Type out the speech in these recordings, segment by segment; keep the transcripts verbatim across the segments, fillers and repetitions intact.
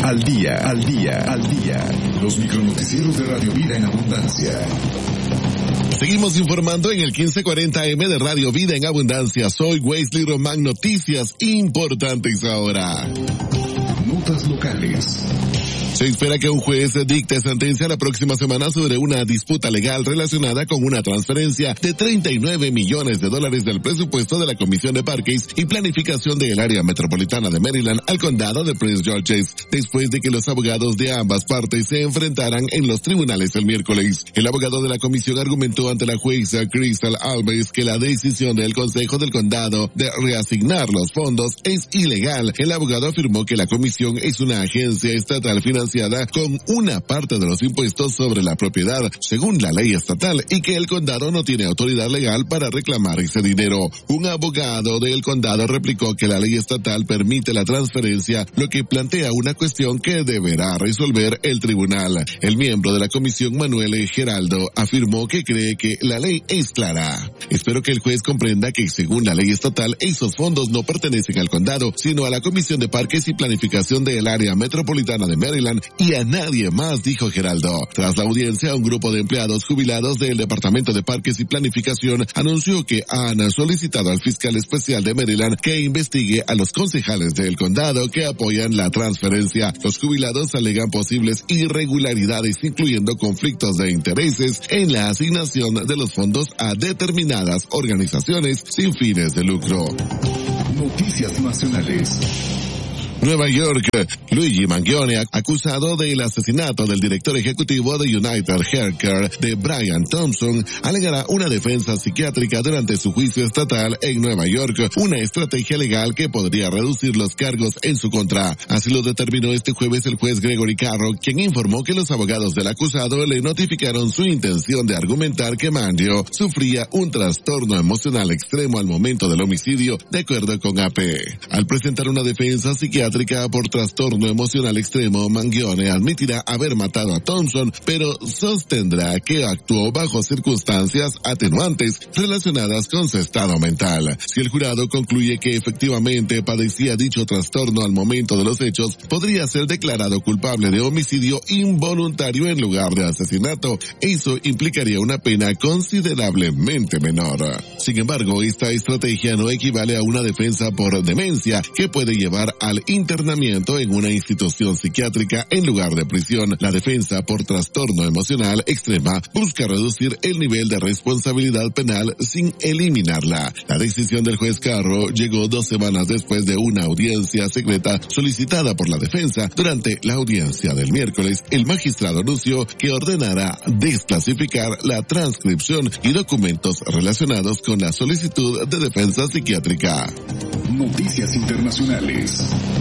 Al día, al día, al día. Los micronoticieros de Radio Vida en Abundancia. Seguimos informando en el quince cuarenta A M de Radio Vida en Abundancia. Soy Wesley Román. Noticias importantes ahora. Notas locales. Se espera que un juez dicte sentencia la próxima semana sobre una disputa legal relacionada con una transferencia de treinta y nueve millones de dólares del presupuesto de la Comisión de Parques y Planificación del Área Metropolitana de Maryland al condado de Prince George's, después de que los abogados de ambas partes se enfrentaran en los tribunales el miércoles. El abogado de la comisión argumentó ante la jueza Crystal Alves que la decisión del Consejo del Condado de reasignar los fondos es ilegal. El abogado afirmó que la comisión es una agencia estatal financiera con una parte de los impuestos sobre la propiedad, según la ley estatal, y que el condado no tiene autoridad legal para reclamar ese dinero. Un abogado del condado replicó que la ley estatal permite la transferencia, lo que plantea una cuestión que deberá resolver el tribunal. El miembro de la comisión, Manuel Geraldo, afirmó que cree que la ley es clara. Espero que el juez comprenda que, según la ley estatal, esos fondos no pertenecen al condado, sino a la Comisión de Parques y Planificación del Área Metropolitana de Maryland y a nadie más, dijo Geraldo. Tras la audiencia, un grupo de empleados jubilados del Departamento de Parques y Planificación anunció que han solicitado al fiscal especial de Maryland que investigue a los concejales del condado que apoyan la transferencia. Los jubilados alegan posibles irregularidades, incluyendo conflictos de intereses en la asignación de los fondos a determinadas organizaciones sin fines de lucro. Noticias nacionales. Nueva York, Luigi Mangione, acusado del asesinato del director ejecutivo de United Healthcare de Brian Thompson, alegará una defensa psiquiátrica durante su juicio estatal en Nueva York, una estrategia legal que podría reducir los cargos en su contra. Así lo determinó este jueves el juez Gregory Carro, quien informó que los abogados del acusado le notificaron su intención de argumentar que Mangio sufría un trastorno emocional extremo al momento del homicidio, de acuerdo con A P. Al presentar una defensa psiquiátrica por trastorno emocional extremo, Mangione admitirá haber matado a Thompson, pero sostendrá que actuó bajo circunstancias atenuantes relacionadas con su estado mental. Si el jurado concluye que efectivamente padecía dicho trastorno al momento de los hechos, podría ser declarado culpable de homicidio involuntario en lugar de asesinato. Eso implicaría una pena considerablemente menor. Sin embargo, esta estrategia no equivale a una defensa por demencia, que puede llevar al internamiento en una institución psiquiátrica en lugar de prisión. La defensa por trastorno emocional extrema busca reducir el nivel de responsabilidad penal sin eliminarla. La decisión del juez Carro llegó dos semanas después de una audiencia secreta solicitada por la defensa. Durante la audiencia del miércoles, el magistrado anunció que ordenará desclasificar la transcripción y documentos relacionados con la solicitud de defensa psiquiátrica. Noticias internacionales.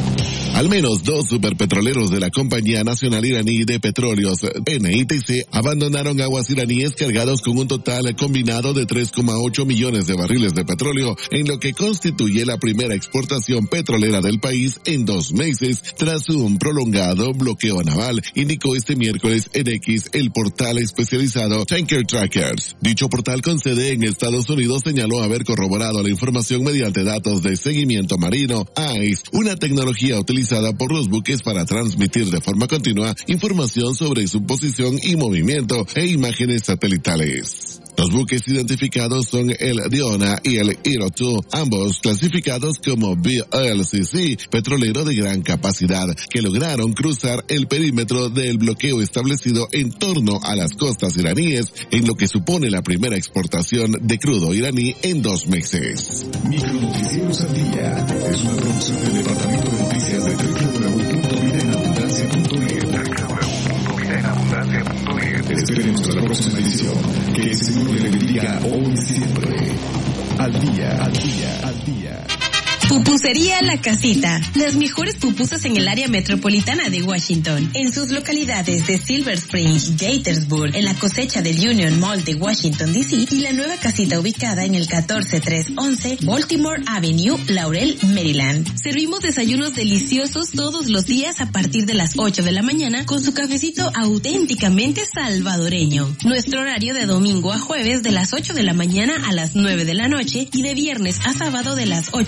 Al menos dos superpetroleros de la Compañía Nacional Iraní de Petróleos, N I T C, abandonaron aguas iraníes cargados con un total combinado de tres coma ocho millones de barriles de petróleo, en lo que constituye la primera exportación petrolera del país en dos meses, tras un prolongado bloqueo naval, indicó este miércoles en X el portal especializado Tanker Trackers. Dicho portal con sede en Estados Unidos señaló haber corroborado la información mediante datos de seguimiento marino, I C E, una tecnología utilizada por los buques para transmitir de forma continua información sobre su posición y movimiento e imágenes satelitales. Los buques identificados son el Diona y el Hero dos, ambos clasificados como V L C C, petrolero de gran capacidad, que lograron cruzar el perímetro del bloqueo establecido en torno a las costas iraníes, en lo que supone la primera exportación de crudo iraní en dos meses. Micronoticieros al día es una producción del Departamento de Noticias de doble u doble u doble u punto vida en abundancia punto net. doble u doble u doble u punto vida en abundancia punto net. Esperemos hasta la próxima edición. Que el Señor le bendiga hoy y siempre. Al día, al día, al día. Pupusería La Casita. Las mejores pupusas en el área metropolitana de Washington. En sus localidades de Silver Spring, Gaithersburg, en la cosecha del Union Mall de Washington, D C y la nueva casita ubicada en el catorce tres once Baltimore Avenue, Laurel, Maryland. Servimos desayunos deliciosos todos los días a partir de las ocho de la mañana con su cafecito auténticamente salvadoreño. Nuestro horario de domingo a jueves de las ocho de la mañana a las nueve de la noche y de viernes a sábado de las ocho de la mañana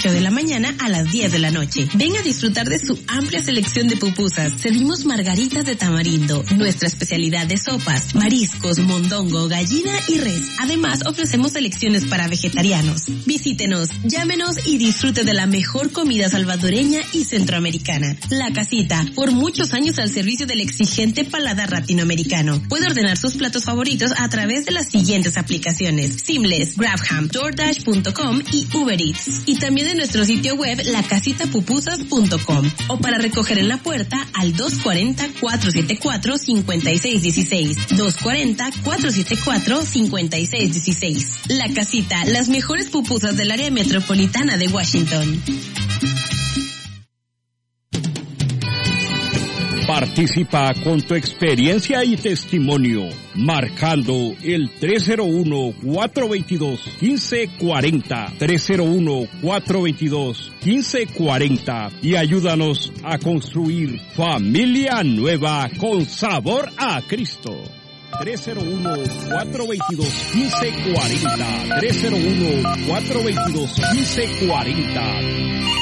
mañana a las diez de la noche. Ven a disfrutar de su amplia selección de pupusas. Servimos margaritas de tamarindo, nuestra especialidad de sopas, mariscos, mondongo, gallina y res. Además, ofrecemos selecciones para vegetarianos. Visítenos, llámenos y disfrute de la mejor comida salvadoreña y centroamericana. La Casita, por muchos años al servicio del exigente paladar latinoamericano. Puede ordenar sus platos favoritos a través de las siguientes aplicaciones: Seamless, GrabHam, DoorDash punto com y Uber Eats. Y también de nuestro sitio web la casita pupusas punto com. O para recoger en la puerta al dos cuatro cero, cuatro siete cuatro, cinco seis uno seis. dos cuatro cero, cuatro siete cuatro, cinco seis uno seis. La Casita, las mejores pupusas del área metropolitana de Washington. Participa con tu experiencia y testimonio, marcando el tres cero uno, cuatro dos dos, uno cinco cuatro cero, tres cero uno, cuatro dos dos, uno cinco cuatro cero, y ayúdanos a construir familia nueva con sabor a Cristo. tres cero uno, cuatro dos dos, uno cinco cuatro cero, tres cero uno, cuatro dos dos, uno cinco cuatro cero.